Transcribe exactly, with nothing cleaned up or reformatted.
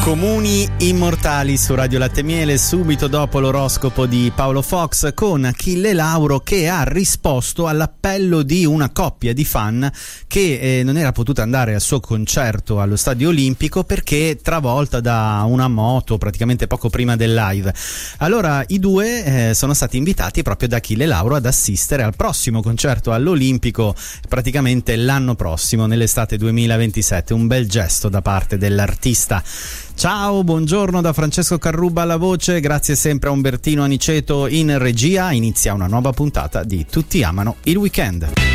Comuni immortali su Radio Latte e Miele, subito dopo l'oroscopo di Paolo Fox con Achille Lauro che ha risposto all'appello di una coppia di fan che eh, non era potuta andare al suo concerto allo Stadio Olimpico perché travolta da una moto praticamente poco prima del live. Allora i due eh, sono stati invitati proprio da Achille Lauro ad assistere al prossimo concerto all'Olimpico praticamente l'anno prossimo, nell'estate duemilaventisette. Un bel gesto da parte dell'artista. Ciao, buongiorno da Francesco Carruba alla voce, grazie sempre a Umbertino Aniceto in regia. Inizia una nuova puntata di Tutti amano il weekend.